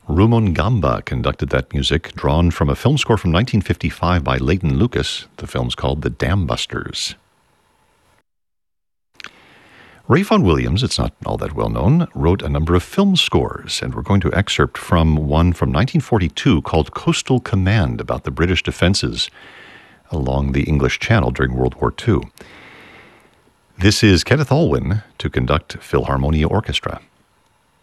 Rumongamba conducted that music, drawn from a film score from 1955 by Leighton Lucas. The film's called The Dam Busters. Ralph Vaughan Williams, it's not all that well known, wrote a number of film scores, and we're going to excerpt from one from 1942 called Coastal Command, about the British defenses along the English Channel during World War II. This is Kenneth Alwyn to conduct Philharmonia Orchestra.